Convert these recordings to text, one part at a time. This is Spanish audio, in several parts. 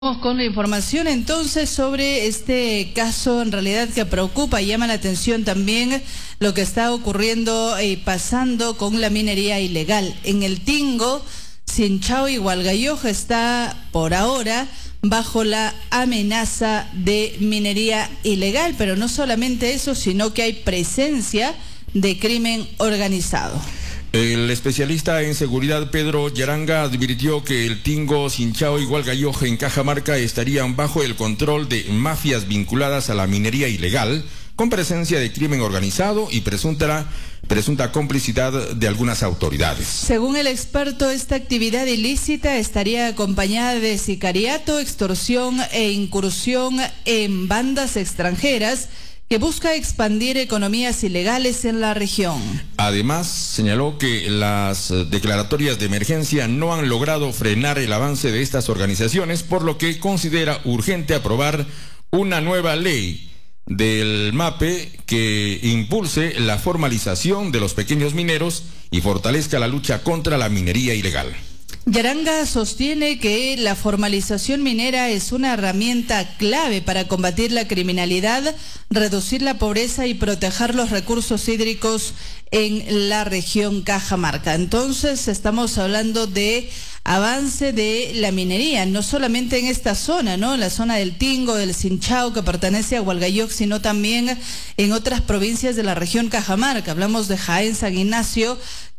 Vamos con la información entonces sobre este caso en realidad que preocupa y llama la atención también lo que está ocurriendo y pasando con la minería ilegal. En el Tingo, Sinchao y Hualgayoc está por ahora bajo la amenaza de minería ilegal, pero no solamente eso, sino que hay presencia de crimen organizado. El especialista en seguridad Pedro Yaranga advirtió que el Tingo, Sinchao y Hualgayoc en Cajamarca estarían bajo el control de mafias vinculadas a la minería ilegal, con presencia de crimen organizado y presunta complicidad de algunas autoridades. Según el experto, esta actividad ilícita estaría acompañada de sicariato, extorsión e incursión en bandas extranjeras que busca expandir economías ilegales en la región. Además, señaló que las declaratorias de emergencia no han logrado frenar el avance de estas organizaciones, por lo que considera urgente aprobar una nueva ley del MAPE que impulse la formalización de los pequeños mineros y fortalezca la lucha contra la minería ilegal. Yaranga sostiene que la formalización minera es una herramienta clave para combatir la criminalidad, reducir la pobreza y proteger los recursos hídricos en la región Cajamarca. Entonces estamos hablando de avance de la minería, no solamente en esta zona, ¿no? En la zona del Tingo, del Sinchao, que pertenece a Hualgayoc, sino también en otras provincias de la región Cajamarca. Hablamos de Jaén, San Ignacio,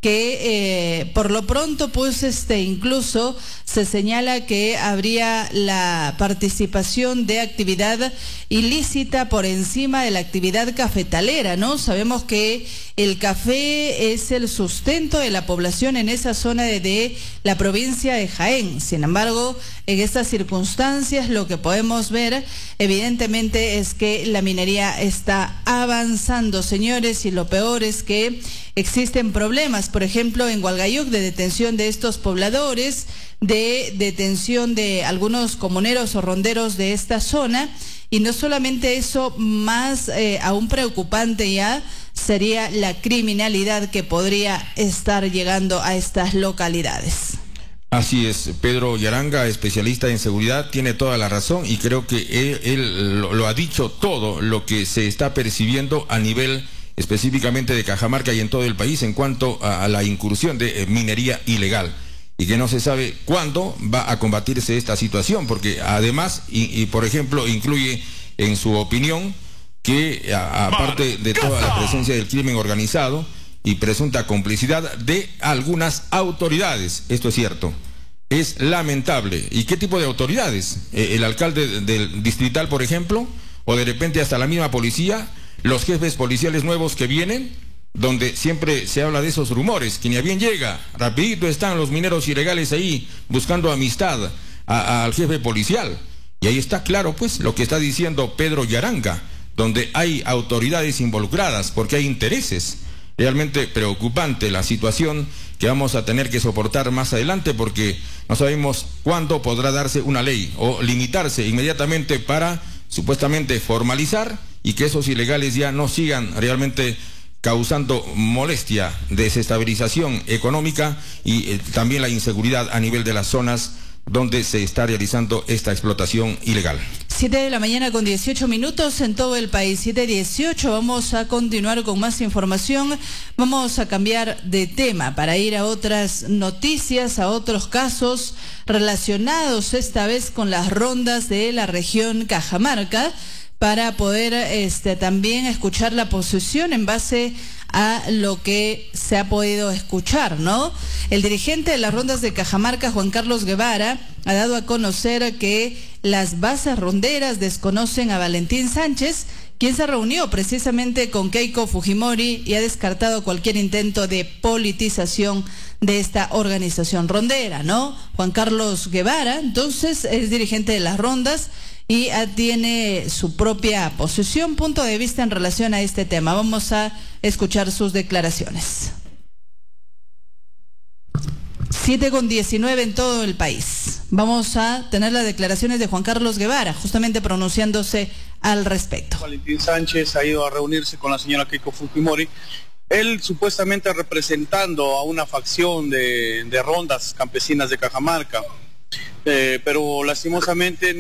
que por lo pronto pues incluso se señala que habría la participación de actividad ilícita por encima de la actividad cafetalera, ¿no? Sabemos que el café es el sustento de la población en esa zona de la provincia de Jaén. Sin embargo, en estas circunstancias lo que podemos ver evidentemente es que la minería está avanzando, señores, y lo peor es que existen problemas, por ejemplo, en Hualgayoc, de detención de estos pobladores, de detención de algunos comuneros o ronderos de esta zona, y no solamente eso, más aún preocupante ya sería la criminalidad que podría estar llegando a estas localidades. Así es, Pedro Yaranga, especialista en seguridad, tiene toda la razón y creo que él lo ha dicho todo lo que se está percibiendo a nivel específicamente de Cajamarca y en todo el país en cuanto a la incursión de minería ilegal, y que no se sabe cuándo va a combatirse esta situación, porque además, y por ejemplo, incluye en su opinión que aparte de toda la presencia del crimen organizado y presunta complicidad de algunas autoridades, esto es cierto, es lamentable. ¿Y qué tipo de autoridades? El alcalde del distrital, por ejemplo, o de repente hasta la misma policía, los jefes policiales nuevos que vienen, donde siempre se habla de esos rumores, que ni a bien llega, rapidito están los mineros ilegales ahí buscando amistad al jefe policial. Y ahí está claro pues lo que está diciendo Pedro Yaranga, donde hay autoridades involucradas porque hay intereses. Realmente preocupante la situación que vamos a tener que soportar más adelante, porque no sabemos cuándo podrá darse una ley o limitarse inmediatamente para supuestamente formalizar y que esos ilegales ya no sigan realmente causando molestia, desestabilización económica y también la inseguridad a nivel de las zonas donde se está realizando esta explotación ilegal. 7 de la mañana con 18 minutos en todo el país, 7:18, vamos a continuar con más información, vamos a cambiar de tema para ir a otras noticias, a otros casos relacionados esta vez con las rondas de la región Cajamarca, para poder también escuchar la posición en base a lo que se ha podido escuchar, ¿no? El dirigente de las rondas de Cajamarca, Juan Carlos Guevara, ha dado a conocer que las bases ronderas desconocen a Valentín Sánchez, quien se reunió precisamente con Keiko Fujimori y ha descartado cualquier intento de politización de esta organización rondera, ¿no? Juan Carlos Guevara, entonces, es dirigente de las rondas y tiene su propia posición, punto de vista en relación a este tema. Vamos a escuchar sus declaraciones. 7:19 en todo el país. Vamos a tener las declaraciones de Juan Carlos Guevara, justamente pronunciándose al respecto. Valentín Sánchez ha ido a reunirse con la señora Keiko Fujimori, él supuestamente representando a una facción de rondas campesinas de Cajamarca. pero lastimosamente